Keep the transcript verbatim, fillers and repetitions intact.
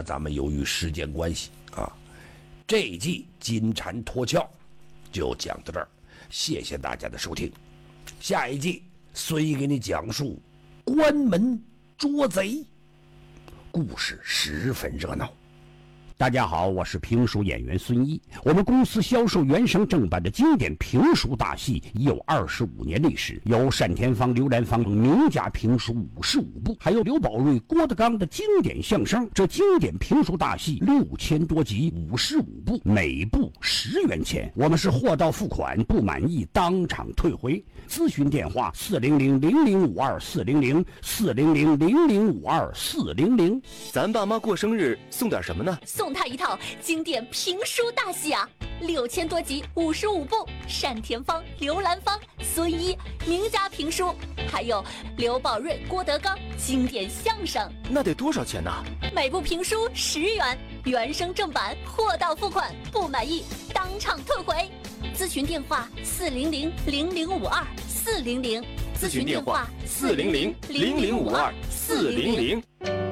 咱们由于时间关系啊，这一季金蝉脱壳就讲到这儿，谢谢大家的收听。下一季虽给你讲述关门捉贼，故事十分热闹。 大家好，我是评书演员孙一。我们公司销售原声正版的经典评书大戏已有二十五年历史，有单田芳、刘兰芳名家评书五十五部，还有刘宝瑞、郭德纲的经典相声。这经典评书大戏六千多集，五十五部，每部十元钱。我们是货到付款，不满意当场退回。咨询电话：四零零零零五二四零零四零零零零五二四零零。 咱爸妈过生日送点什么呢？ 送他一套经典评书大戏啊，六千多集，五十五部，单田芳、刘兰芳、孙一名家评书，还有刘宝瑞、郭德纲经典相声。 那得多少钱呢？ 每部评书十元，原声正版，货到付款，不满意当场退回。咨询电话：四零零零零五二四零零。 咨询电话：四零零零零五二四零零。